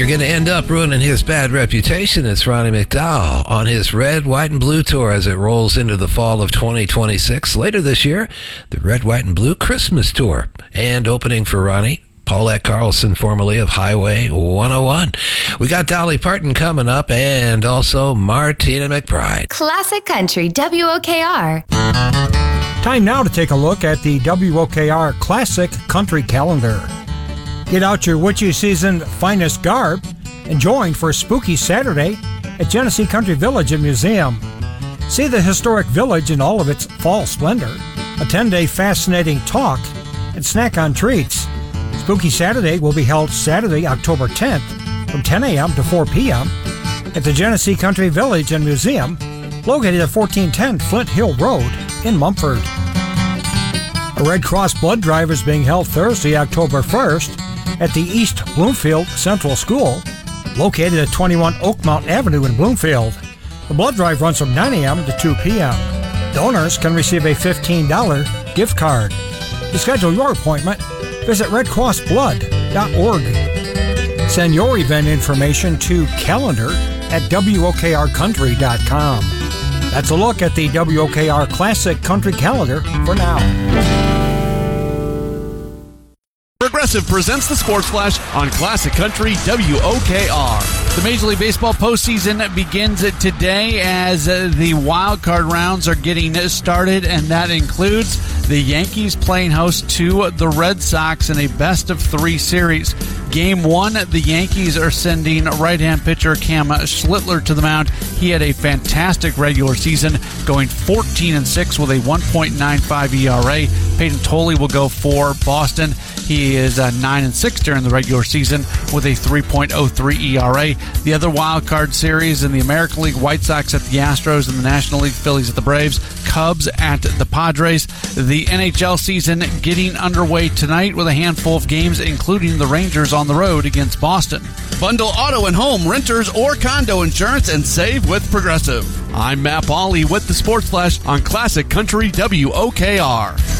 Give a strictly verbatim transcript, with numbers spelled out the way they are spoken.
you're going to end up ruining his bad reputation. It's Ronnie McDowell on his Red, White, and Blue tour as it rolls into the fall of twenty twenty-six. Later this year, the Red, White, and Blue Christmas tour. And opening for Ronnie, Paulette Carlson, formerly of Highway one oh one. We got Dolly Parton coming up and also Martina McBride. Classic Country W O K R. Time now to take a look at the W O K R Classic Country Calendar. Get out your witchy season finest garb and join for Spooky Saturday at Genesee Country Village and Museum. See the historic village in all of its fall splendor. A ten-day fascinating talk and snack on treats. Spooky Saturday will be held Saturday, October tenth from ten a.m. to four p.m. at the Genesee Country Village and Museum, located at fourteen ten Flint Hill Road in Mumford. A Red Cross blood drive is being held Thursday, October first at the East Bloomfield Central School, located at twenty-one Oakmount Avenue in Bloomfield. The blood drive runs from nine a.m. to two p.m. Donors can receive a fifteen dollars gift card. To schedule your appointment, visit red cross blood dot org. Send your event information to calendar at w o k r country dot com. That's a look at the W O K R Classic Country Calendar for now. Progressive presents the Sports Flash on Classic Country W O K R. The Major League Baseball postseason begins today as the wild card rounds are getting started, and that includes the Yankees playing host to the Red Sox in a best-of-three series. Game one, the Yankees are sending right-hand pitcher Cam Schlittler to the mound. He had a fantastic regular season, going fourteen and six with a one point nine five E R A. Peyton Tolley will go for Boston. He is uh, nine and six during the regular season with a three point oh three E R A. The other wild card series in the American League, White Sox at the Astros, and the National League, Phillies at the Braves, Cubs at the Padres. The N H L season getting underway tonight with a handful of games, including the Rangers on the road against Boston. Bundle auto and home, renters, or condo insurance and save with Progressive. I'm Matt Pauley with the Sports Flash on Classic Country W O K R.